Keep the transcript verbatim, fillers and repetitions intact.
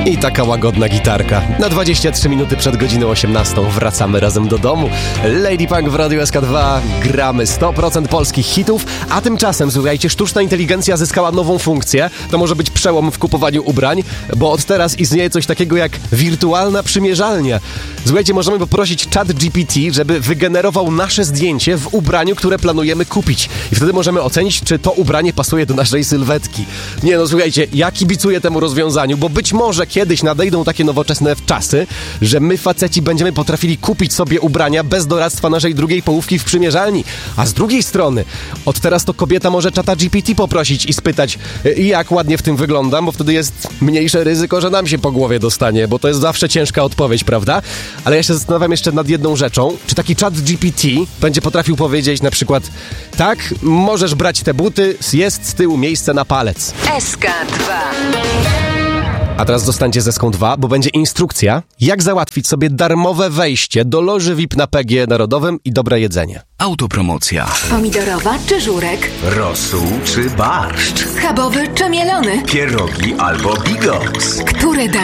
I taka łagodna gitarka. Na dwadzieścia trzy minuty przed godziną osiemnastą wracamy razem do domu. Lady Punk w Radiu S K dwa. Gramy sto procent polskich hitów, a tymczasem, słuchajcie, sztuczna inteligencja zyskała nową funkcję. To może być przełom w kupowaniu ubrań, bo od teraz istnieje coś takiego jak wirtualna przymierzalnia. Słuchajcie, możemy poprosić ChatGPT, żeby wygenerował nasze zdjęcie w ubraniu, które planujemy kupić. I wtedy możemy ocenić, czy to ubranie pasuje do naszej sylwetki. Nie no, słuchajcie, ja kibicuję temu rozwiązaniu, bo być może kiedyś nadejdą takie nowoczesne czasy, że my faceci będziemy potrafili kupić sobie ubrania bez doradztwa naszej drugiej połówki w przymierzalni. A z drugiej strony, od teraz to kobieta może ChatGPT poprosić i spytać, jak ładnie w tym wyglądam, bo wtedy jest mniejsze ryzyko, że nam się po głowie dostanie, bo to jest zawsze ciężka odpowiedź, prawda? Ale ja się zastanawiam jeszcze nad jedną rzeczą. Czy taki ChatGPT będzie potrafił powiedzieć na przykład: tak, możesz brać te buty, jest z tyłu miejsce na palec. S K dwa. A teraz zostańcie z Eską dwa, bo będzie instrukcja, jak załatwić sobie darmowe wejście do loży V I P na P G E Narodowym i dobre jedzenie. Autopromocja. Pomidorowa czy żurek? Rosół czy barszcz? Schabowy czy mielony? Pierogi albo bigos? Które da